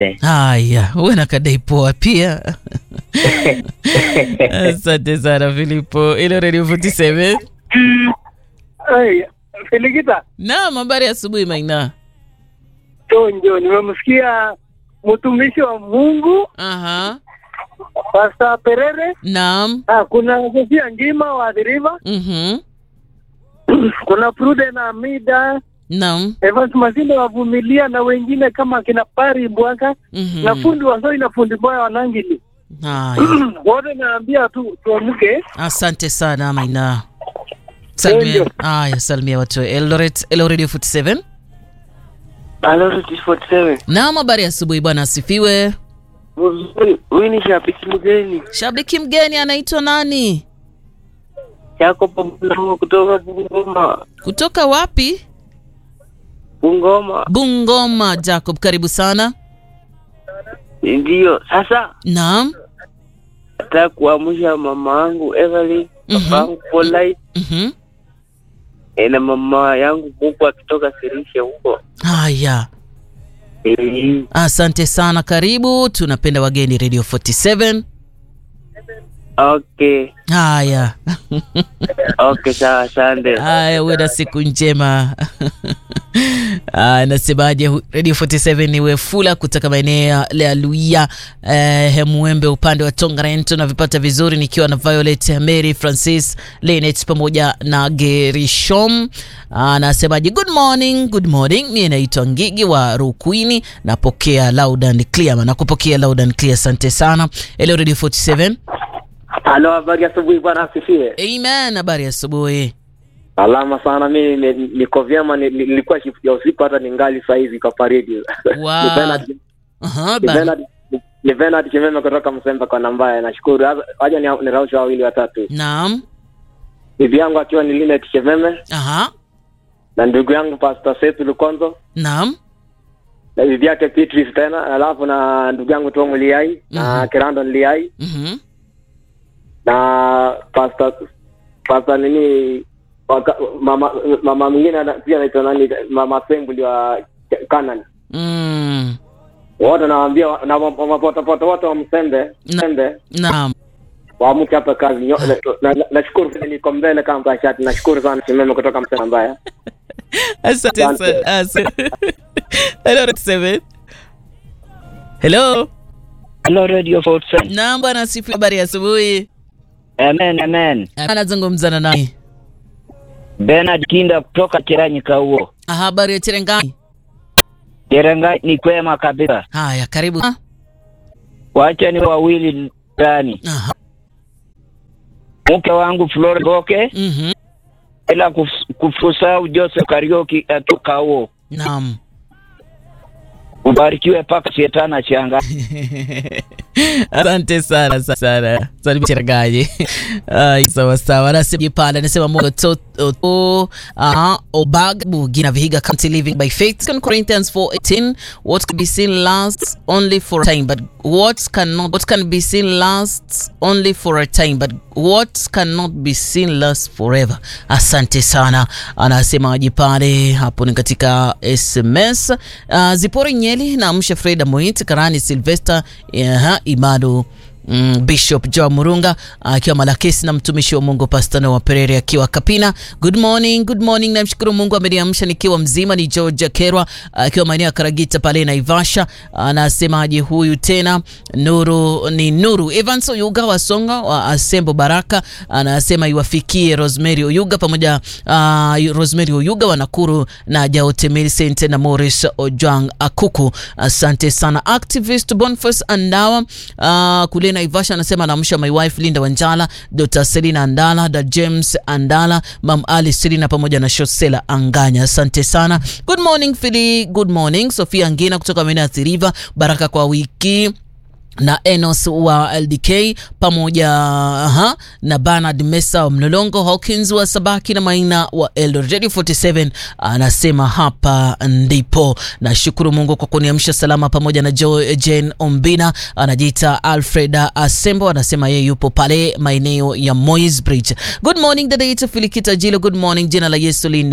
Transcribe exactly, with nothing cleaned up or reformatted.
Haya, uwe na kadai poa pia. Asante sana Filipo. Ile Radio forty-seven. Hey, Felikita. Naam, habari ya asubuhi Maina. Tonjo, nimemsikia mtumishi wa Mungu. Aha. Pastor Perere. Naam. Ah, kuna Sofia Ngima wa Deriva. Mhm. Kuna Prude na Amida. Naam. Evans Masinde wavumilia na wengine kama kina Pari Bwanga. Mhm. Na fundi wa Soi na fundi boya wa Nangili. Haya. Wote naambia tu tuamke. Asante sana Maina. Salimia. Haya, salimia watu wa Eldoret. Hello Radio forty-seven. Hello Radio forty-seven. Naam, habari ya asubuhi bwana, asifiwe. Huyu ni shabiki mgeni. Shabiki mgeni anaitwa nani? Jacob Mlango kutoka Bungoma. Kutoka wapi? Bungoma. Bungoma. Jacob, karibu sana. Ndio, sasa Naam. nataka kuamsha mama yangu Evelyn, Mhm. baba yangu Polite, Mhm. na mama yangu huko akitoka Sirishe huko. Haya. Eh, Asante sana, karibu. Tunapenda wageni Radio forty-seven. okay. Haya. Okay, sawa, asante. Haya, uwe na siku njema. Ah, nasemaje Radio forty-seven ni Wefula kutoka maeneo ya Luia, eh, Hemwembe upande wa Tongarento, na vipata vizuri nikiwa na Violet, Mary, Francis, Lenet pamoja na Gerishom. Ah, nasemaje good morning, good morning. Mimi naitwa Ngigi wa Rukwini, napokea loud and clear. Na kupokea loud and clear, asante sana. Hello Radio forty-seven. Halo, habari asubuhi bwana, asifiwe. Amen, habari asubuhi. Alama sana, mimi niko vyema, nilikuwa shift ya usiku hata ningali saa hizi kwa parade. Wow. Aha, bana. Ni Bernard Kimeme kutoka Msemba kwa Nambaya. Nashukuru. Haja ni ni rausha wawili watatu. Naam. Bibi yangu akiwa ni Linet Kimeme. Aha. Na ndugu yangu Pastor Setu Lukonzo. Naam. Na bibi yake Beatrice tena, alafu na ndugu yangu Tomu Liai, mm-hmm. na Kirandon Liai. Mhm. Na Pastor Pastor nini waka, mama mama mwingine pia anaitwa nani, mama Sembuli wa Canaan. Mm. Wote nawaambia na mapota pota wote wa Msembe, Msembe. Naam. Waamke hapa kazi. Nashukuru sana niko mbele kama kashati. Nashukuru sana Kimeme kutoka Msembe mbaya. Asante sana. Asante. Hello seven. Hello. Hello Radio forty-seven. Naam bwana, sifu, habari ya asubuhi. Amen, amen. Anazungumza na nani? Bernard Kinda kutoka Cherangani huo. Ah, habari ya Cherangani? Cherangani ni kwema kabisa. Haya, karibu. Wacha ni wawili ndani. Aha. Mke wangu Flora Boke. Mhm. Ila kufusau Joseph Karioki atoka huo. Naam. Ubarikiwe paka shetani achanga. Asante sana sana. Salimia Cherangani. Ai, sawa sawa. Nasema pale nasema Mungu to ah Obag Bugina Vihiga County living by faith. Second Corinthians four eighteen. What can be seen lasts only for a time, but what cannot what can be seen lasts only for a time, but what cannot be seen lasts forever. Asante sana. Anasema pale hapo ni katika S M S. Uh, Zipori Nyeli na Amsha Freda Moit, Karani Sylvester, uh, Imado, Mm, Bishop Joe Murunga akiwa uh, Malakesi, na mtumishi wa Mungu Pastor Noah Perere akiwa Kapina. Good morning, good morning. Namshukuru Mungu ameniamsha nikiwa mzima. Ni George Kerwa akiwa uh, maeneo ya Karagita pale na Ivasha. Anasemaje uh, huyu tena? Nuru ni Nuru Evans Oyuga wa Songa wa Asembo Baraka. Anasema uh, iwafikie Rosemary Oyuga pamoja uh, Rosemary Oyuga wa Nakuru na Jaote Millicent na Morris Ojwang Akuku. Asante sana. Activist Boniface Andawa uh, kule na Ivasha anasema naamsha my wife Linda Wanjala, Doctor Selina Andala, da James Andala, Mam Ali Selina pamoja na Shosela Anganya. Asante sana. Good morning Philly, good morning. Sofia Ngina kutoka Mena Thiriva, baraka kwa wiki na Enos wa L D K pamoja aha, na Bernard Mesa wa Mlolongo, Hawkins wa Sabaki na Maina wa Eldoret. Radio forty-seven anasema hapa ndipo. Na shukuru Mungu kwa kuniamsha salama pamoja na Joe Jane Ombina. Anajiita Alfreda Asembo, anasema yeye yupo pale maeneo ya Moyes Bridge. Good morning dada yetu Filikita Jilo, good morning. Jina la Yesu lini